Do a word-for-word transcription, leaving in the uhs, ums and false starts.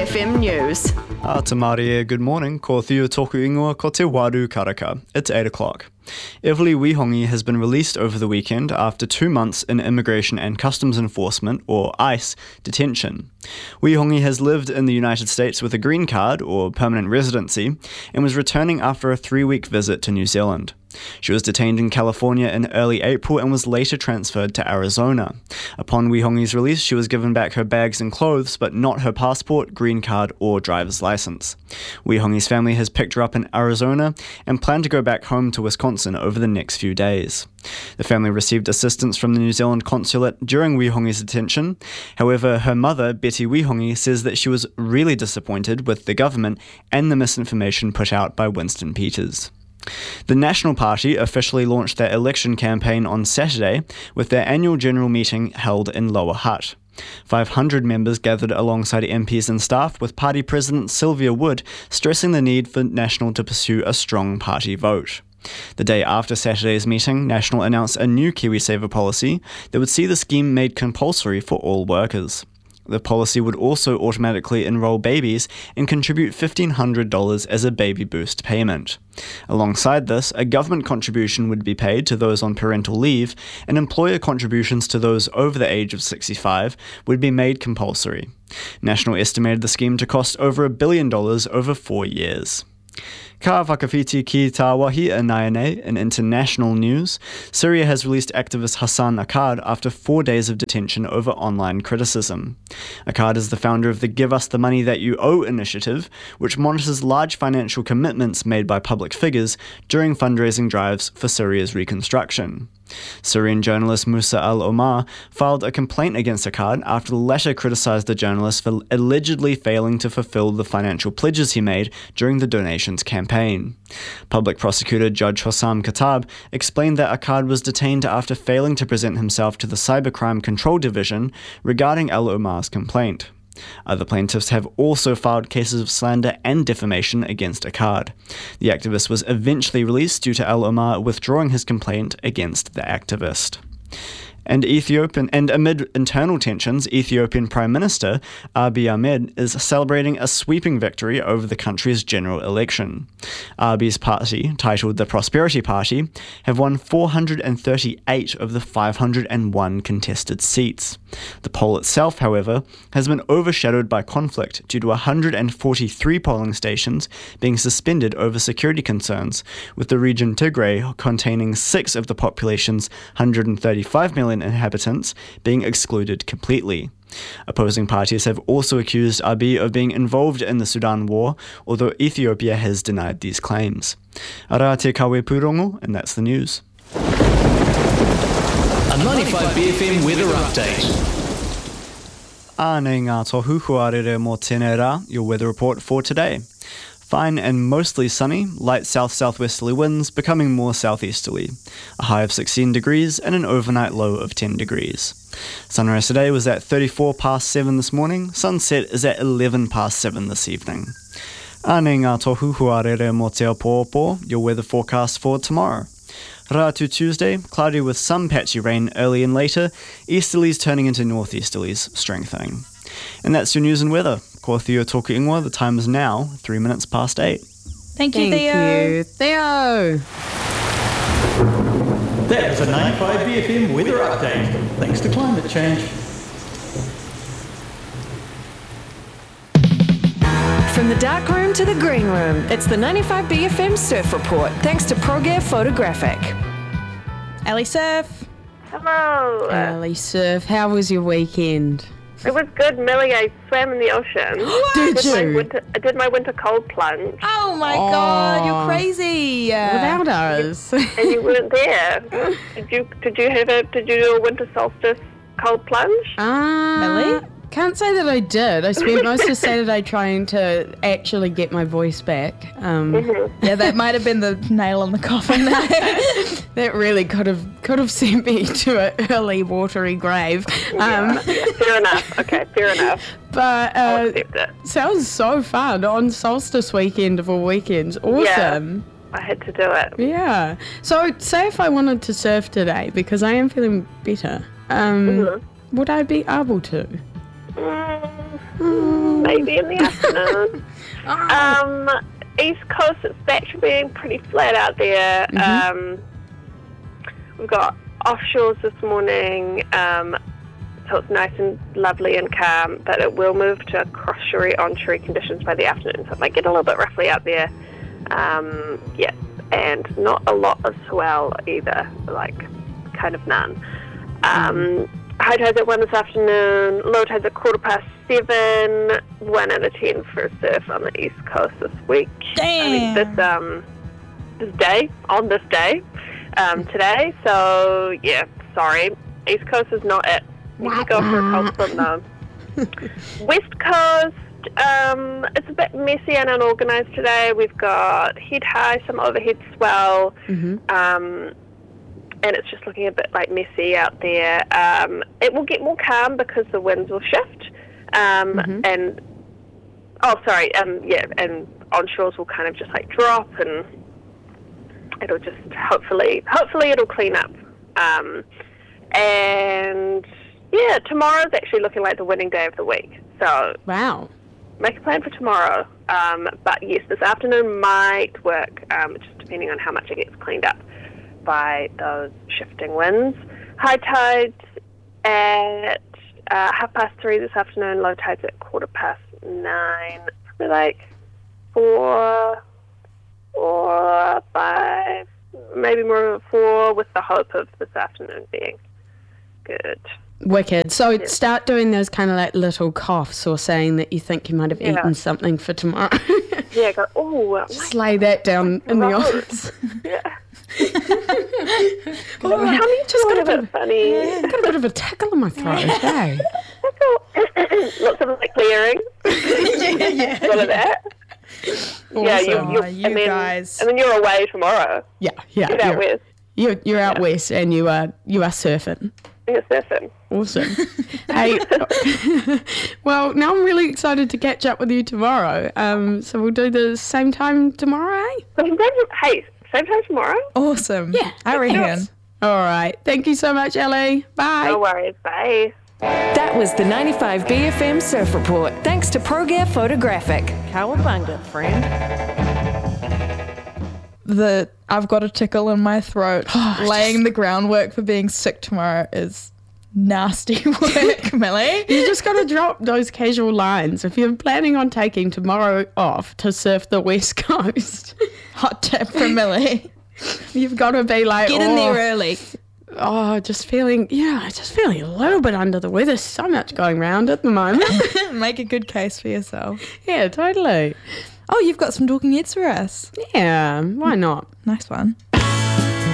F M News. Ah, te Mārie, good morning. Ko Thea Toku Ingoa, ko te Waru Karaka. It's eight o'clock. Evely Wihongi has been released over the weekend after two months in Immigration and Customs Enforcement, or ICE, detention. Wihongi has lived in the United States with a green card, or permanent residency, and was returning after a three-week visit to New Zealand. She was detained in California in early April and was later transferred to Arizona. Upon Wihongi's release, she was given back her bags and clothes, but not her passport, green card, or driver's license. Wihongi's family has picked her up in Arizona and plan to go back home to Wisconsin over the next few days. The family received assistance from the New Zealand consulate during Wihongi's detention. However, her mother, Betty Wihongi, says that she was really disappointed with the government and the misinformation put out by Winston Peters. The National Party officially launched their election campaign on Saturday with their annual general meeting held in Lower Hutt. five hundred members gathered alongside M Ps and staff, with Party President Sylvia Wood stressing the need for National to pursue a strong party vote. The day after Saturday's meeting, National announced a new KiwiSaver policy that would see the scheme made compulsory for all workers. The policy would also automatically enrol babies and contribute fifteen hundred dollars as a baby boost payment. Alongside this, a government contribution would be paid to those on parental leave, and employer contributions to those over the age of sixty-five would be made compulsory. National estimated the scheme to cost over a billion dollars over four years. Ka whakawhiti ki tā wahi a Naianei in international news. Syria has released activist Hassan Akkad after four days of detention over online criticism. Akkad is the founder of the Give Us the Money That You Owe initiative, which monitors large financial commitments made by public figures during fundraising drives for Syria's reconstruction. Syrian journalist Musa al-Omar filed a complaint against Akkad after the latter criticised the journalist for allegedly failing to fulfil the financial pledges he made during the donations campaign. Public prosecutor Judge Hossam Khattab explained that Akkad was detained after failing to present himself to the Cybercrime Control Division regarding al-Omar's complaint. Other plaintiffs have also filed cases of slander and defamation against Akkad. The activist was eventually released due to al-Omar withdrawing his complaint against the activist. And Ethiopian and amid internal tensions, Ethiopian Prime Minister Abiy Ahmed is celebrating a sweeping victory over the country's general election. Abiy's party, titled the Prosperity Party, have won four hundred thirty-eight of the five hundred one contested seats. The poll itself, however, has been overshadowed by conflict due to one hundred forty-three polling stations being suspended over security concerns, with the region Tigray, containing six of the population's one hundred thirty-five million inhabitants, being excluded completely. Opposing parties have also accused Abiy of being involved in the Sudan war, although Ethiopia has denied these claims. Ara te kawe purongo, and that's the news. A ninety-five B F M weather update. Ānei ngā tohu huarere mō tēnei rā, your weather report for today. Fine and mostly sunny, light south-southwesterly winds becoming more southeasterly. A high of sixteen degrees and an overnight low of ten degrees. Sunrise today was at thirty-four past seven this morning. Sunset is at eleven past seven this evening. Ānei ngā tohu huarere mō te Aopo'opo, your weather forecast for tomorrow. Ratu Tuesday, cloudy with some patchy rain early and later, easterlies turning into northeasterlies, strengthening. And that's your news and weather. Ko Theo Toku Ingoa, the time is now three minutes past eight. Thank you, Thank Theo. you, Theo. That was a ninety-five B F M weather update. Thanks to climate change. From the dark room to the green room, it's the ninety-five B F M Surf Report, thanks to ProGear Photographic. Ali Surf. Hello. Ali Surf, how was your weekend? It was good, Millie. I swam in the ocean. Did I did My you? winter, I did my winter cold plunge, Oh my Oh. God, you're crazy. Without us. and you weren't there. Did you? Did you have a? Did you do a winter solstice cold plunge? Uh, Millie? Can't say that I did. I spent most of Saturday trying to actually get my voice back. Um, Mm-hmm. Yeah, that might have been the nail in the coffin. That really could have could have sent me to an early watery grave. Um, Yeah, yeah, fair enough. Okay, fair enough. But I'll uh, accept it. sounds so fun on solstice weekend of all weekends. Awesome. I had to do it. Yeah. So say if I wanted to surf today, because I am feeling better, um, Mhm. would I be able to? Mm, mm, maybe in the afternoon. Um, East Coast, it's back to being pretty flat out there. Mm-hmm. Um, we've got offshores this morning, um, so it's nice and lovely and calm, but it will move to cross-shore, on-shore conditions by the afternoon, so it might get a little bit roughly out there. Um, yeah, and not a lot of swell either, like kind of none. Um, high tides at one this afternoon, low tides at quarter past seven, one out of ten for a surf on the East Coast this week. Damn. I mean, this, um, this day, on this day, um, today, so yeah, sorry. East Coast is not it. You can go for a cold swim though. West Coast, um, it's a bit messy and unorganised today. We've got head high, some overhead swell, Mm-hmm. um, and it's just looking a bit like messy out there. Um, it will get more calm because the winds will shift, um, Mhm. and oh, sorry, um, yeah, and onshores will kind of just like drop, and it'll just hopefully, hopefully it'll clean up, um, and yeah, tomorrow's actually looking like the winning day of the week. So Wow. make a plan for tomorrow. Um, but yes, this afternoon might work, um, just depending on how much it gets cleaned up by those shifting winds. High tides at uh, half past three this afternoon, low tides at quarter past nine. Probably like four, four, five, maybe more of a four, with the hope of this afternoon being good. Wicked. So start doing those kind of like little coughs or saying that you think you might have Yeah. eaten something for tomorrow. Yeah, go, oh, Just lay that down in the Right. office. yeah. Oh, how many just got a bit funny? Got a bit of a tickle in my throat, hey? Lots of like clearing. yeah, yeah. All of that. Yeah, you, Awesome. you, Oh, you and then, guys. And then you're away tomorrow. Yeah, yeah. Get out you're, west. you're, you're out Yeah. west and you are you are surfing. You're surfing. Awesome. Hey, well, now I'm really excited to catch up with you tomorrow. Um, so we'll do the same time tomorrow, eh? So same time, hey, same time tomorrow? Awesome. Yeah, I reckon. All right. Thank you so much, Ellie. Bye. No worries. Bye. That was the ninety-five B F M Surf Report, thanks to ProGear Photographic. Cowabunga, friend. The I've got a tickle in my throat. Oh, Laying the groundwork for being sick tomorrow is nasty work, Millie. You just got to drop those casual lines. If you're planning on taking tomorrow off to surf the West Coast, Hot tip from Millie. you've got to be like, Get oh, in there early. oh, just feeling, yeah, just feeling a little bit under the weather. So much going round at the moment. Make a good case for yourself. Yeah, totally. Oh, you've got some talking heads for us. Yeah, why not? Nice one.